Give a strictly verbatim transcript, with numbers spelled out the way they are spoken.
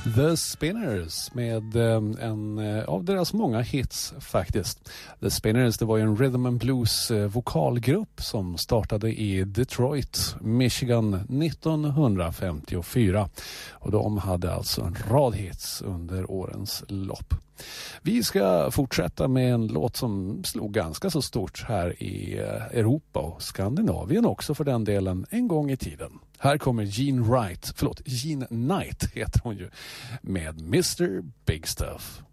The Spinners med en av deras många hits faktiskt. The Spinners, det var ju en rhythm and blues vokalgrupp som startade i Detroit, Michigan nittonhundrafemtiofyra. Och de hade alltså en rad hits under årens lopp. Vi ska fortsätta med en låt som slog ganska så stort här i Europa och Skandinavien också för den delen en gång i tiden. Här kommer Jean Wright, förlåt, Jean Knight heter hon ju, med mister Big Stuff.